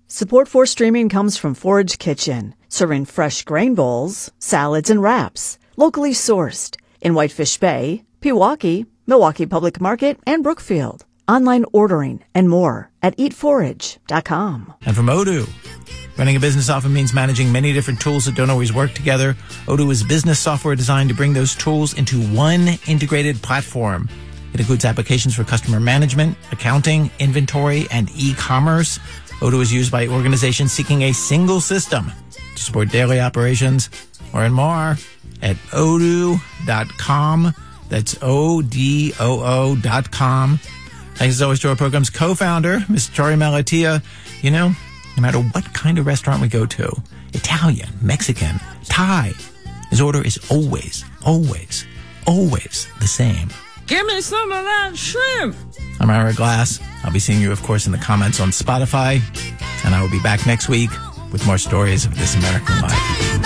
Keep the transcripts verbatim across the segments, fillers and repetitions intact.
Support for streaming comes from Forage Kitchen, serving fresh grain bowls, salads, and wraps, locally sourced in Whitefish Bay, Pewaukee, Milwaukee Public Market, and Brookfield. Online ordering and more at eat forage dot com. And from Odoo. Running a business often means managing many different tools that don't always work together. Odoo is business software designed to bring those tools into one integrated platform. It includes applications for customer management, accounting, inventory, and e-commerce. Odoo is used by organizations seeking a single system to support daily operations. Learn more at odoo dot com. That's O D O O dot com. Thanks as always to our program's co-founder, Miz Tori Malatia. You know, no matter what kind of restaurant we go to, Italian, Mexican, Thai, his order is always, always, always the same. Give me some of that shrimp. I'm Ira Glass. I'll be seeing you, of course, in the comments on Spotify. And I will be back next week with more stories of This American Life.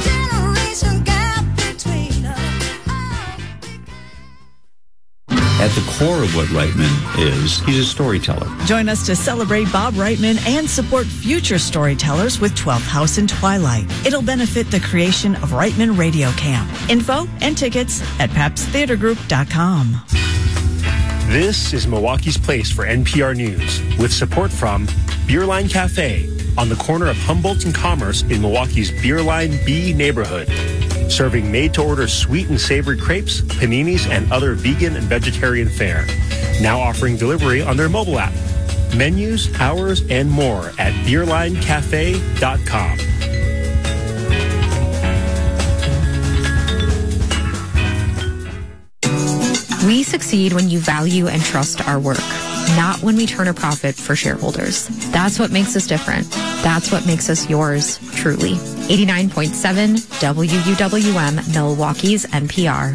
At the core of what Reitman is, he's a storyteller. Join us to celebrate Bob Reitman and support future storytellers with twelfth House and Twilight. It'll benefit the creation of Reitman Radio Camp. Info and tickets at paps theater group dot com. This is Milwaukee's place for N P R News, with support from Beerline Cafe on the corner of Humboldt and Commerce in Milwaukee's Beerline B neighborhood. Serving made-to-order sweet and savory crepes, paninis, and other vegan and vegetarian fare. Now offering delivery on their mobile app. Menus, hours, and more at beerline cafe dot com. We succeed when you value and trust our work, not when we turn a profit for shareholders. That's what makes us different. That's what makes us yours, truly. eighty-nine point seven W U W M, Milwaukee's N P R.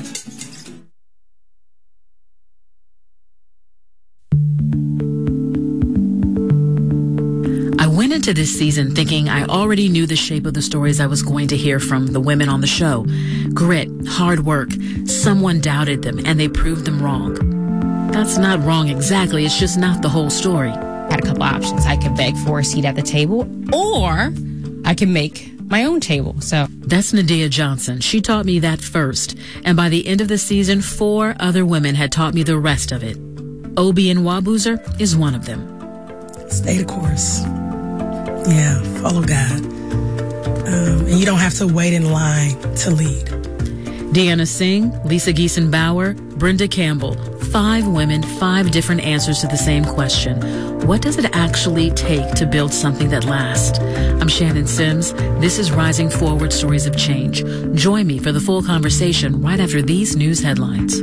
I went into this season thinking I already knew the shape of the stories I was going to hear from the women on the show. Grit, hard work, someone doubted them and they proved them wrong. That's not wrong exactly, it's just not the whole story. Had a couple options. I could beg for a seat at the table, or I can make my own table. So that's Nadia Johnson. She taught me that first. And by the end of the season, four other women had taught me the rest of it. Obi Nwabuzer is one of them. Stay the course. Yeah, follow God. Um, and you don't have to wait in line to lead. Deanna Singh, Lisa Geeson Bauer, Brenda Campbell. Five women, five different answers to the same question. What does it actually take to build something that lasts? I'm Shannon Sims. This is Rising Forward Stories of Change. Join me for the full conversation right after these news headlines.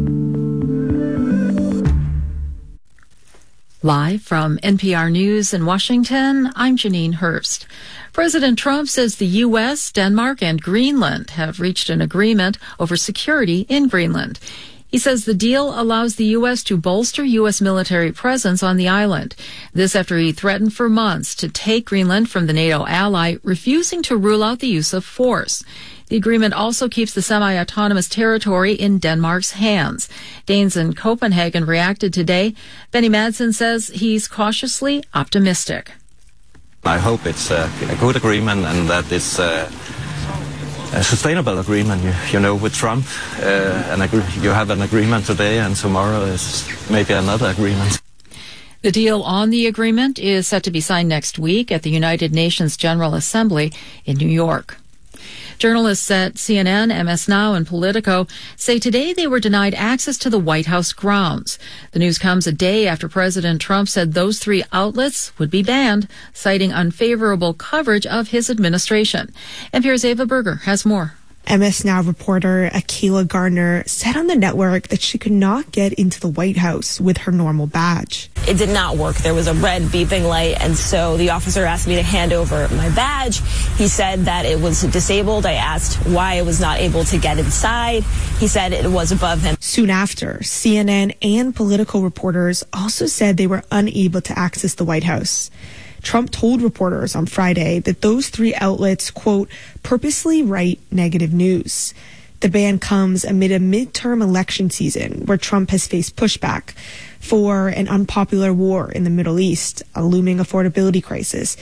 Live from N P R News in Washington, I'm Janine Hurst. President Trump says the U S, Denmark, and Greenland have reached an agreement over security in Greenland. He says the deal allows the U S to bolster U S military presence on the island. This after he threatened for months to take Greenland from the NATO ally, refusing to rule out the use of force. The agreement also keeps the semi-autonomous territory in Denmark's hands. Danes in Copenhagen reacted today. Benny Madsen says he's cautiously optimistic. I hope it's a, a good agreement and that it's uh, a sustainable agreement. You, you know, with Trump, uh, an agree- you have an agreement today and tomorrow is maybe another agreement. The deal on the agreement is set to be signed next week at the United Nations General Assembly in New York. Journalists at C N N, M S Now, and Politico say today they were denied access to the White House grounds. The news comes a day after President Trump said those three outlets would be banned, citing unfavorable coverage of his administration. N P R's Ava Berger has more. M S Now reporter Akilah Gardner said on the network that she could not get into the White House with her normal badge. It did not work. There was a red beeping light, and so the officer asked me to hand over my badge. He said that it was disabled. I asked why I was not able to get inside. He said it was above him. Soon after, C N N and Politico reporters also said they were unable to access the White House. Trump told reporters on Friday that those three outlets, quote, purposely write negative news. The ban comes amid a midterm election season where Trump has faced pushback for an unpopular war in the Middle East, a looming affordability crisis,